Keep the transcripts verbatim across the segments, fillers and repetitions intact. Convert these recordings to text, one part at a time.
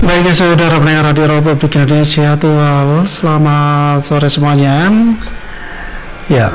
Baik saudara pendengar Radio Republik Indonesia Tuhan, selamat sore semuanya. Ya,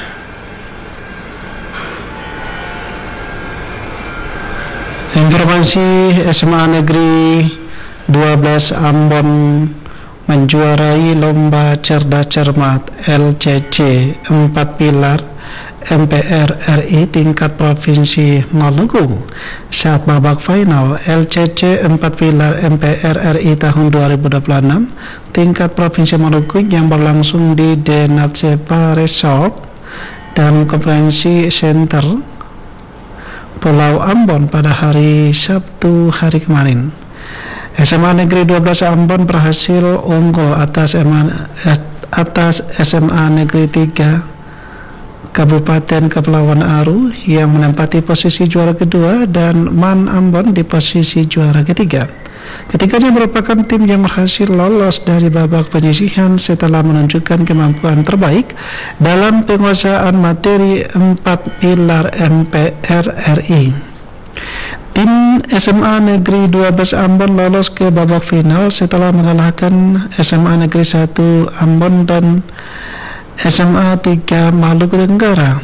informasi S M A Negeri dua belas Ambon menjuarai lomba cerdas cermat L C C empat pilar M P R R I tingkat provinsi Maluku. Saat babak final L C C empat pilar M P R R I tahun dua ribu dua puluh enam tingkat provinsi Maluku yang berlangsung di Denatsepa Resort dan Konferensi Center Pulau Ambon pada hari Sabtu hari kemarin. S M A Negeri dua belas Ambon berhasil unggul atas M A, atas S M A Negeri tiga Kabupaten Kepulauan Aru yang menempati posisi juara kedua dan Man Ambon di posisi juara ketiga. Ketiganya merupakan tim yang berhasil lolos dari babak penyisihan setelah menunjukkan kemampuan terbaik dalam penguasaan materi empat pilar M P R R I. Tim S M A Negeri dua belas Ambon lolos ke babak final setelah mengalahkan S M A Negeri satu Ambon dan S M A tiga Maluku Tenggara.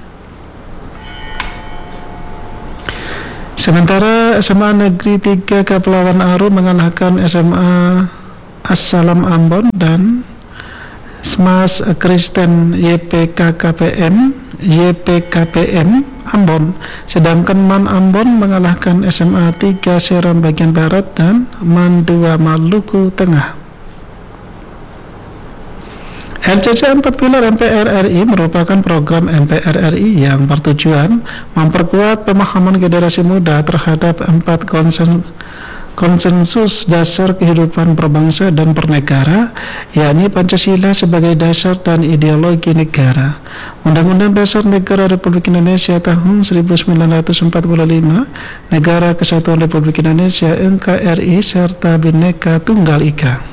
Sementara S M A Negeri tiga Kepulauan Aru mengalahkan S M A Assalam Ambon dan Smas Kristen Y P K K P M Y P K P M Ambon. Sedangkan Man Ambon mengalahkan S M A tiga Seram bagian Barat dan Man dua Maluku Tengah. L C C empat pilar M P R R I merupakan program M P R R I yang bertujuan memperkuat pemahaman generasi muda terhadap empat konsen, konsensus dasar kehidupan berbangsa dan bernegara, yakni Pancasila sebagai dasar dan ideologi negara, Undang-Undang Dasar Negara Republik Indonesia tahun seribu sembilan ratus empat puluh lima, Negara Kesatuan Republik Indonesia N K R I, serta Bhinneka Tunggal Ika.